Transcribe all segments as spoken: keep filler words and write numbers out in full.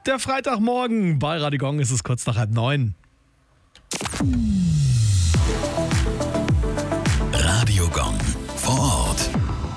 Der Freitagmorgen bei Radio Gong ist es kurz nach halb neun. Radio Gong vor Ort.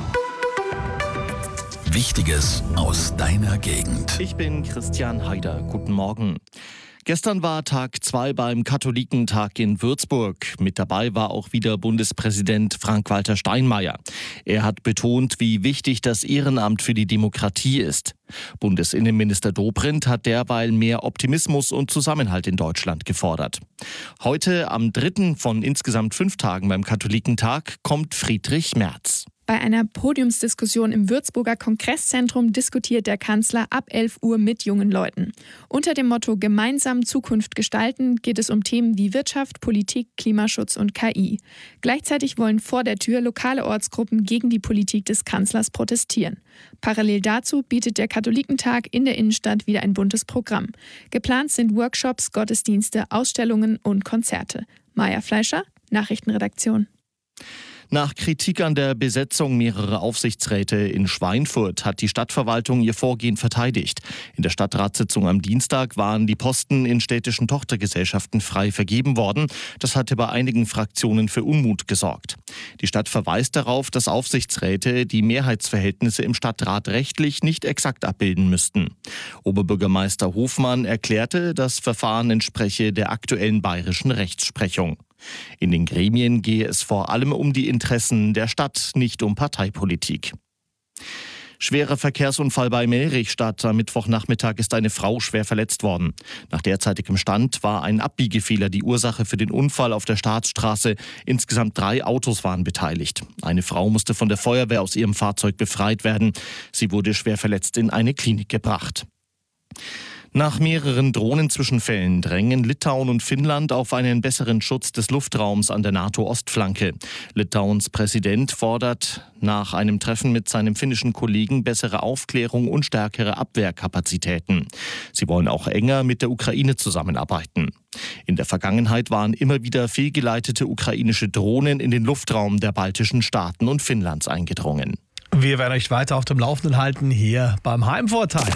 Wichtiges aus deiner Gegend. Ich bin Christian Haider. Guten Morgen. Gestern war Tag zwei beim Katholikentag in Würzburg. Mit dabei war auch wieder Bundespräsident Frank-Walter Steinmeier. Er hat betont, wie wichtig das Ehrenamt für die Demokratie ist. Bundesinnenminister Dobrindt hat derweil mehr Optimismus und Zusammenhalt in Deutschland gefordert. Heute, am dritten von insgesamt fünf Tagen beim Katholikentag, kommt Friedrich Merz. Bei einer Podiumsdiskussion im Würzburger Kongresszentrum diskutiert der Kanzler ab elf Uhr mit jungen Leuten. Unter dem Motto Gemeinsam Zukunft gestalten geht es um Themen wie Wirtschaft, Politik, Klimaschutz und K I. Gleichzeitig wollen vor der Tür lokale Ortsgruppen gegen die Politik des Kanzlers protestieren. Parallel dazu bietet der Katholikentag in der Innenstadt wieder ein buntes Programm. Geplant sind Workshops, Gottesdienste, Ausstellungen und Konzerte. Maja Fleischer, Nachrichtenredaktion. Nach Kritik an der Besetzung mehrerer Aufsichtsräte in Schweinfurt hat die Stadtverwaltung ihr Vorgehen verteidigt. In der Stadtratssitzung am Dienstag waren die Posten in städtischen Tochtergesellschaften frei vergeben worden. Das hatte bei einigen Fraktionen für Unmut gesorgt. Die Stadt verweist darauf, dass Aufsichtsräte die Mehrheitsverhältnisse im Stadtrat rechtlich nicht exakt abbilden müssten. Oberbürgermeister Hofmann erklärte, das Verfahren entspreche der aktuellen bayerischen Rechtsprechung. In den Gremien gehe es vor allem um die Interessen der Stadt, nicht um Parteipolitik. Schwerer Verkehrsunfall bei Melrichstadt. Am Mittwochnachmittag ist eine Frau schwer verletzt worden. Nach derzeitigem Stand war ein Abbiegefehler die Ursache für den Unfall auf der Staatsstraße. Insgesamt drei Autos waren beteiligt. Eine Frau musste von der Feuerwehr aus ihrem Fahrzeug befreit werden. Sie wurde schwer verletzt in eine Klinik gebracht. Nach mehreren Drohnenzwischenfällen drängen Litauen und Finnland auf einen besseren Schutz des Luftraums an der NATO-Ostflanke. Litauens Präsident fordert nach einem Treffen mit seinem finnischen Kollegen bessere Aufklärung und stärkere Abwehrkapazitäten. Sie wollen auch enger mit der Ukraine zusammenarbeiten. In der Vergangenheit waren immer wieder fehlgeleitete ukrainische Drohnen in den Luftraum der baltischen Staaten und Finnlands eingedrungen. Wir werden euch weiter auf dem Laufenden halten hier beim Heimvorteil.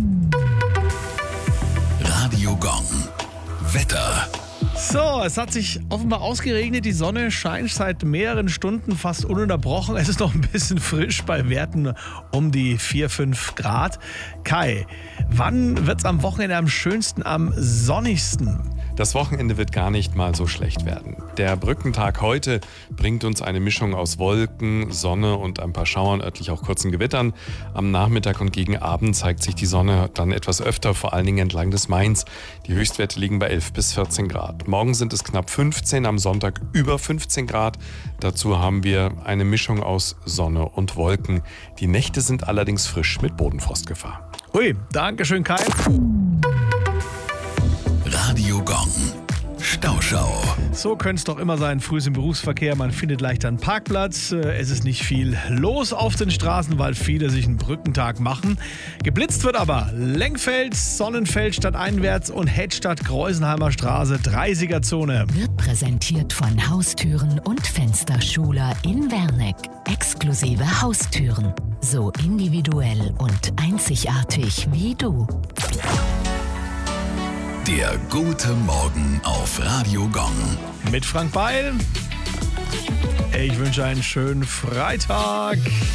Radio Gong. Wetter. So, es hat sich offenbar ausgeregnet. Die Sonne scheint seit mehreren Stunden fast ununterbrochen. Es ist noch ein bisschen frisch bei Werten um die vier, fünf Grad. Kai, wann wird es am Wochenende am schönsten, am sonnigsten? Das Wochenende wird gar nicht mal so schlecht werden. Der Brückentag heute bringt uns eine Mischung aus Wolken, Sonne und ein paar Schauern, örtlich auch kurzen Gewittern. Am Nachmittag und gegen Abend zeigt sich die Sonne dann etwas öfter, vor allen Dingen entlang des Mains. Die Höchstwerte liegen bei elf bis vierzehn Grad. Morgen sind es knapp fünfzehn, am Sonntag über fünfzehn Grad. Dazu haben wir eine Mischung aus Sonne und Wolken. Die Nächte sind allerdings frisch mit Bodenfrostgefahr. Ui, danke schön, Kai. Radio Gong. Stauschau. So könnte es doch immer sein, früh im Berufsverkehr, man findet leicht einen Parkplatz. Es ist nicht viel los auf den Straßen, weil viele sich einen Brückentag machen. Geblitzt wird aber Lenkfeld, Sonnenfeld stadteinwärts und Hedstadt Kreuzenheimer Straße, dreißiger Zone. Wird präsentiert von Haustüren und Fensterschuler in Werneck. Exklusive Haustüren. So individuell und einzigartig wie du. Der gute Morgen auf Radio Gong. Mit Frank Beil. Ich wünsche einen schönen Freitag.